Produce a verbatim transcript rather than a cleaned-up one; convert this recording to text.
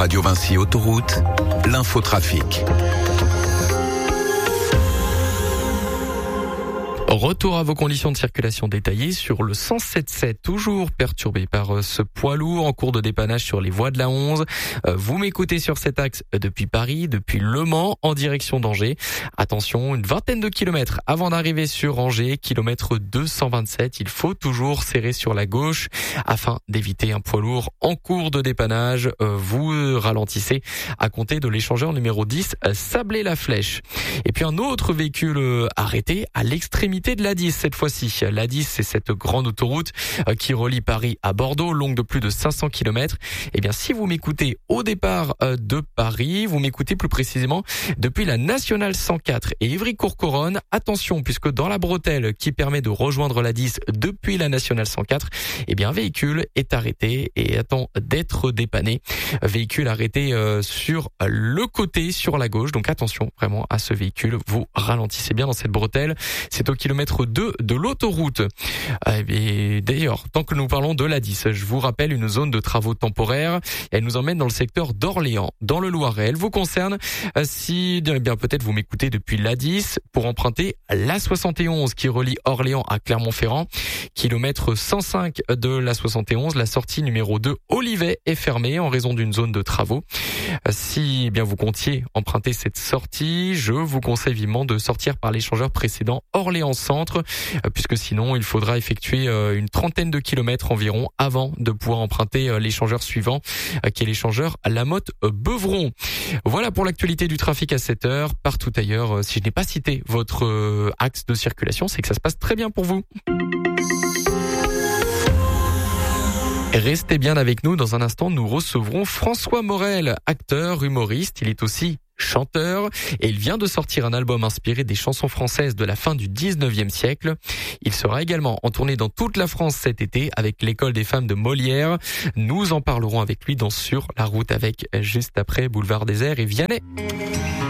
Radio Vinci Autoroute, l'infotrafic. Retour à vos conditions de circulation détaillées sur le cent sept sept, toujours perturbé par ce poids lourd en cours de dépannage sur les voies de la onze. Vous m'écoutez sur cet axe depuis Paris, depuis Le Mans, en direction d'Angers. Attention, une vingtaine de kilomètres avant d'arriver sur Angers, kilomètre deux cent vingt-sept. Il faut toujours serrer sur la gauche afin d'éviter un poids lourd en cours de dépannage. Vous ralentissez à compter de l'échangeur numéro dix, Sablé-la-Flèche. Et puis un autre véhicule arrêté à l'extrémité de l'A dix cette fois-ci. L'A dix, c'est cette grande autoroute qui relie Paris à Bordeaux, longue de plus de cinq cents kilomètres. Eh bien, si vous m'écoutez au départ de Paris, vous m'écoutez plus précisément depuis la nationale cent quatre et Ivry-Courcouronnes. Attention, puisque dans la bretelle qui permet de rejoindre l'A dix depuis la nationale cent quatre, eh bien, un véhicule est arrêté et attend d'être dépanné. Véhicule arrêté sur le côté, sur la gauche. Donc attention vraiment à ce véhicule. Vous ralentissez bien dans cette bretelle. C'est au kilomètre deux de l'autoroute. Et d'ailleurs, tant que nous parlons de l'A dix, je vous rappelle une zone de travaux temporaires. Elle nous emmène dans le secteur d'Orléans, dans le Loiret. Elle vous concerne si, eh bien, peut-être vous m'écoutez depuis l'A dix pour emprunter l'A soixante et onze qui relie Orléans à Clermont-Ferrand. Kilomètre cent cinq de l'A soixante et onze, la sortie numéro deux Olivet est fermée en raison d'une zone de travaux. Si, eh bien, vous comptiez emprunter cette sortie, je vous conseille vivement de sortir par l'échangeur précédent Orléans Centre, puisque sinon il faudra effectuer une trentaine de kilomètres environ avant de pouvoir emprunter l'échangeur suivant, qui est l'échangeur Lamotte Beuvron. Voilà pour l'actualité du trafic à sept heures. Partout ailleurs, si je n'ai pas cité votre axe de circulation, c'est que ça se passe très bien pour vous. Restez bien avec nous. Dans un instant, nous recevrons François Morel, acteur, humoriste. Il est aussi chanteur et il vient de sortir un album inspiré des chansons françaises de la fin du dix-neuvième siècle. Il sera également en tournée dans toute la France cet été avec l'école des femmes de Molière. Nous en parlerons avec lui dans Sur la route avec, juste après Boulevard Désert et Vianney.